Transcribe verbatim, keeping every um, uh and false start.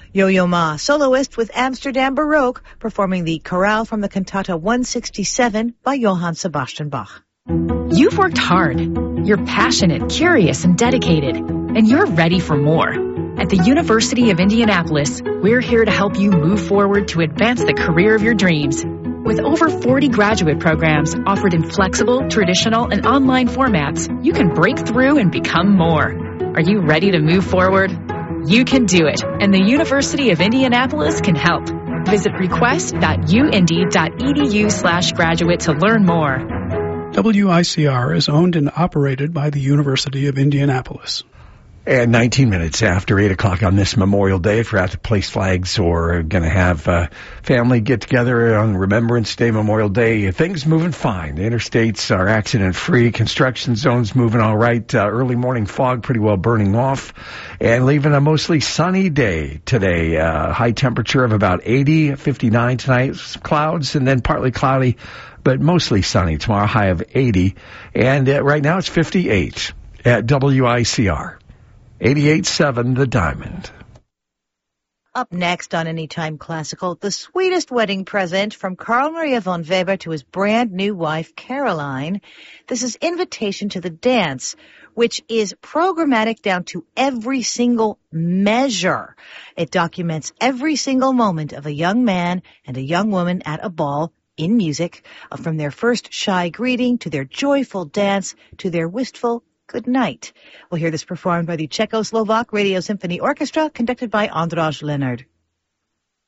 Yo-Yo Ma, soloist with Amsterdam Baroque, performing the chorale from the cantata one sixty-seven by Johann Sebastian Bach. You've worked hard. You're passionate, curious, and dedicated, and you're ready for more. At the University of Indianapolis, we're here to help you move forward to advance the career of your dreams. With over forty graduate programs offered in flexible, traditional, and online formats, you can break through and become more. Are you ready to move forward? You can do it, and the University of Indianapolis can help. Visit request.uindy.edu slash graduate to learn more. W I C R is owned and operated by the University of Indianapolis. And nineteen minutes after eight o'clock on this Memorial Day, if you're out to place flags or going to have uh, family get together on Remembrance Day, Memorial Day, things moving fine. The interstates are accident-free. Construction zones moving all right. Uh, early morning fog pretty well burning off. And leaving a mostly sunny day today. Uh, high temperature of about eighty, fifty-nine tonight. Some clouds and then partly cloudy, but mostly sunny. Tomorrow, high of eighty. And uh, right now it's fifty-eight at W I C R. eighty-eight point seven The Diamond. Up next on Anytime Classical, the sweetest wedding present from Carl Maria von Weber to his brand new wife, Caroline. This is Invitation to the Dance, which is programmatic down to every single measure. It documents every single moment of a young man and a young woman at a ball in music, from their first shy greeting to their joyful dance to their wistful good night. We'll hear this performed by the Czechoslovak Radio Symphony Orchestra, conducted by Ondřej Leonard.